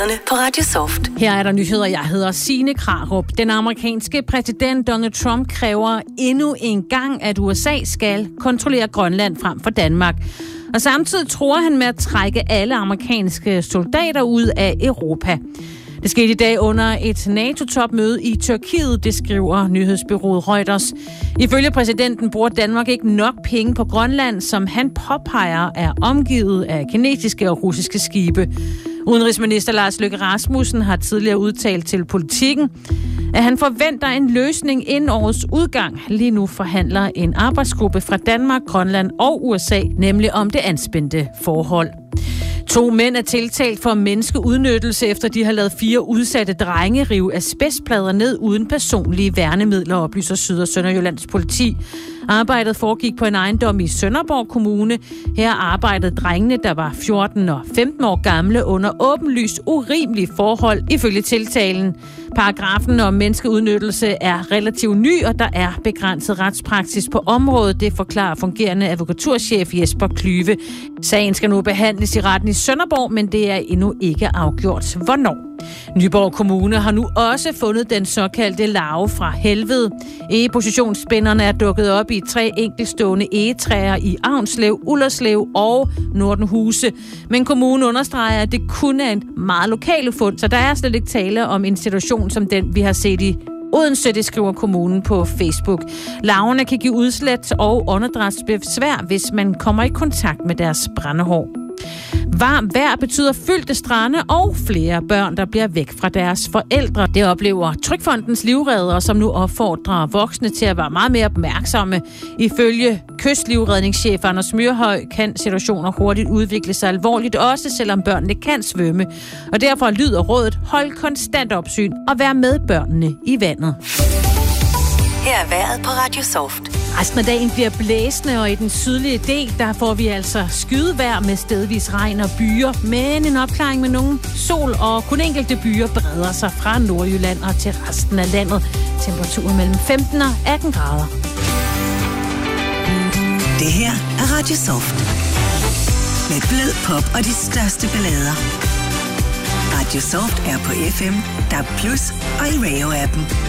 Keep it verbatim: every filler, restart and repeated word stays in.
På Radio Soft. Her er der nyheder. Jeg hedder Signe Krarup. Den amerikanske præsident Donald Trump kræver endnu en gang, at U S A skal kontrollere Grønland frem for Danmark. Og samtidig tror han med at trække alle amerikanske soldater ud af Europa. Det skete i dag under et NATO-topmøde i Tyrkiet, det skriver nyhedsbureauet Reuters. Ifølge præsidenten bruger Danmark ikke nok penge på Grønland, som han påpeger er omgivet af kinesiske og russiske skibe. Udenrigsminister Lars Løkke Rasmussen har tidligere udtalt til Politiken, at han forventer en løsning inden årets udgang. Lige nu forhandler en arbejdsgruppe fra Danmark, Grønland og U S A, nemlig om det anspændte forhold. To mænd er tiltalt for menneskeudnyttelse, efter de har lavet fire udsatte drenge rive asbestplader ned uden personlige værnemidler, oplyser Syd- og Sønderjyllands politi. Arbejdet foregik på en ejendom i Sønderborg Kommune. Her arbejdede drengene, der var fjorten og femten år gamle, under åbenlyst urimelige forhold ifølge tiltalen. Paragrafen om menneskeudnyttelse er relativt ny, og der er begrænset retspraksis på området. Det forklarer fungerende advokaturchef Jesper Klyve. Sagen skal nu behandles i retten i Sønderborg, men det er endnu ikke afgjort hvornår. Nyborg Kommune har nu også fundet den såkaldte larve fra helvede. Egepositionsspænderne er dukket op i tre enkeltstående egetræer i Avnslev, Ullerslev og Nordenhuse. Men kommunen understreger, at det kun er en meget lokale fund, så der er slet ikke tale om en situation som den, vi har set i Odense, det skriver kommunen på Facebook. Larverne kan give udslæt og åndedrætsbesvær, hvis man kommer i kontakt med deres brændehår. Varmt vejr betyder fyldte strande og flere børn, der bliver væk fra deres forældre. Det oplever Trygfondens livreddere, som nu opfordrer voksne til at være meget mere opmærksomme. Ifølge kystlivredningschef Anders Myrhøj kan situationer hurtigt udvikle sig alvorligt, også selvom børnene kan svømme. Og derfor lyder rådet: hold konstant opsyn og vær med børnene i vandet. Her er vejret på Radio Soft. Resten af dagen bliver blæsende, og i den sydlige del, der får vi altså skydevejr med stedvis regn og byer, men en opklaring med nogle sol, og kun enkelte byer breder sig fra Nordjylland og til resten af landet. Temperaturer mellem femten og atten grader. Det her er Radio Soft. Med blød pop og de største ballader. Radio Soft er på F M, D A B plus og i Radio-appen.